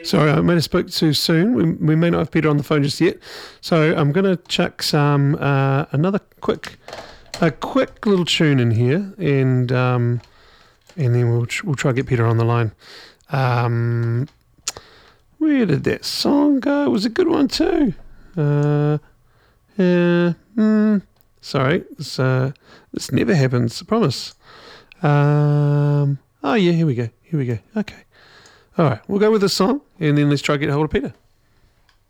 Sorry, I may have spoke too soon. We may not have Peter on the phone just yet. So I'm going to chuck some another quick little tune in here, and then we'll try to get Peter on the line. Where did that song go? It was a good one too. Sorry, this never happens. I promise. Oh yeah, here we go. Okay. All right, we'll go with this song, and then let's try to get hold of Peter.